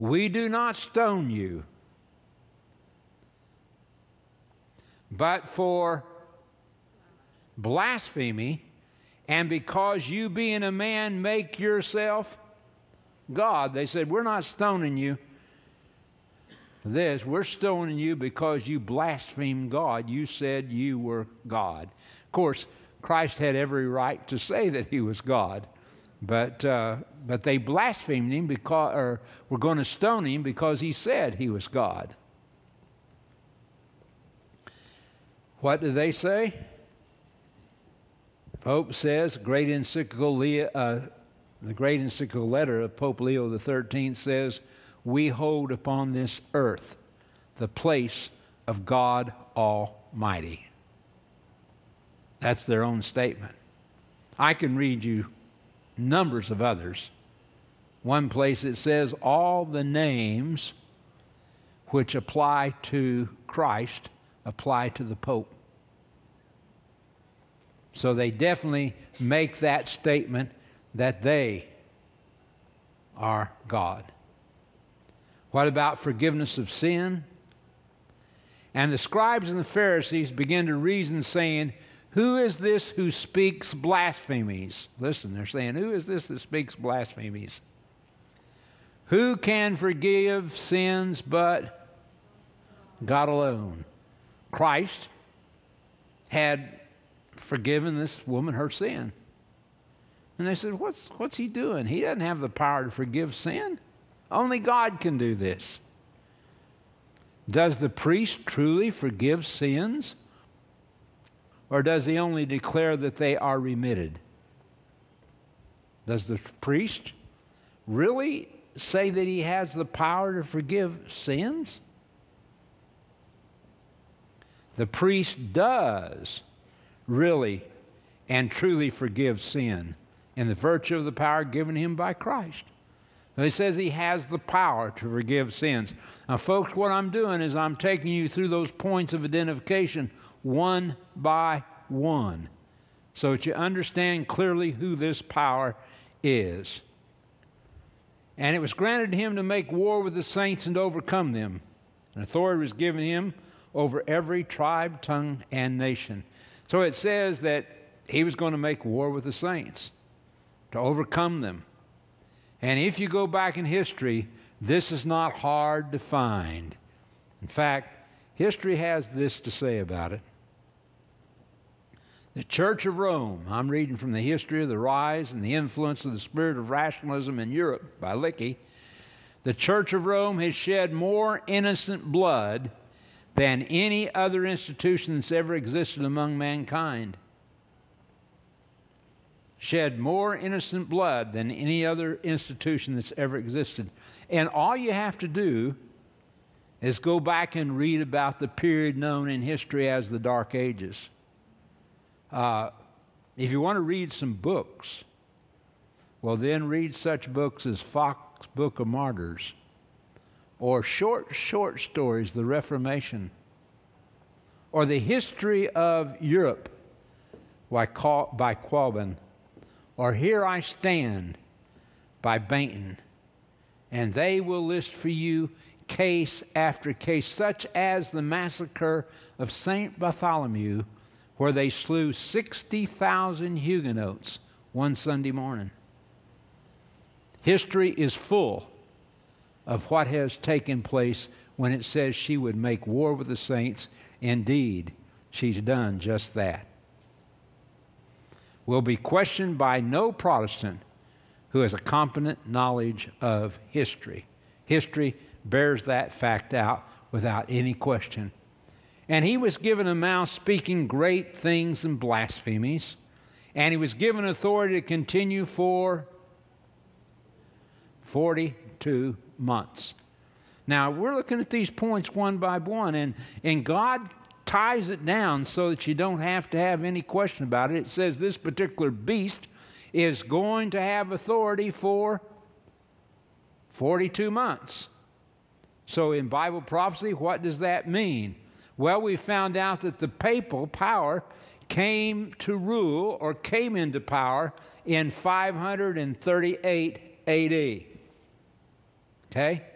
We do not stone you, but for blasphemy, and because you being a man make yourself God. They said, we're not stoning you for this. We're stoning you because you blasphemed God. You said you were God. Of course, Christ had every right to say that he was God. But they blasphemed him because, or were going to stone him because he said he was God. What do they say? Pope says, the great encyclical letter of Pope Leo XIII says, we hold upon this earth the place of God Almighty. That's their own statement. I can read you numbers of others. One place it says, all the names which apply to Christ apply to the Pope. So they definitely make that statement that they are God. What about forgiveness of sin? And the scribes and the Pharisees begin to reason, saying, who is this who speaks blasphemies? Listen, they're saying, who is this that speaks blasphemies? Who can forgive sins but God alone? Christ had forgiven this woman her sin. And they said, what's he doing? He doesn't have the power to forgive sin. Only God can do this. Does the priest truly forgive sins? Or does he only declare that they are remitted? Does the priest really say that he has the power to forgive sins? The priest does really and truly forgive sin in the virtue of the power given him by Christ. He says he has the power to forgive sins. Now, folks, what I'm doing is I'm taking you through those points of identification one by one so that you understand clearly who this power is. And it was granted him to make war with the saints and to overcome them. And authority was given him over every tribe, tongue, and nation. So it says that he was going to make war with the saints, to overcome them. And if you go back in history, this is not hard to find. In fact, history has this to say about it. The Church of Rome, I'm reading from the History of the Rise and the Influence of the Spirit of Rationalism in Europe by Leakey. The Church of Rome has shed more innocent blood than any other institution that's ever existed among mankind. Shed more innocent blood than any other institution that's ever existed. And all you have to do is go back and read about the period known in history as the Dark Ages. If you want to read some books, well, then read such books as Fox's Book of Martyrs, or short stories, The Reformation, or The History of Europe by Quabbin, or Here I Stand by Bainton. And they will list for you case after case, such as the massacre of St. Bartholomew, where they slew 60,000 Huguenots one Sunday morning. History is full of what has taken place when it says she would make war with the saints. Indeed, she's done just that. Will be questioned by no Protestant who has a competent knowledge of history. History bears that fact out without any question. And he was given a mouth speaking great things and blasphemies, and he was given authority to continue for 42 months. Now, we're looking at these points one by one, and God ties it down so that you don't have to have any question about it. It says this particular beast is going to have authority for 42 months. So in Bible prophecy, what does that mean? Well, we found out that the papal power came to rule or came into power in 538 AD. Okay?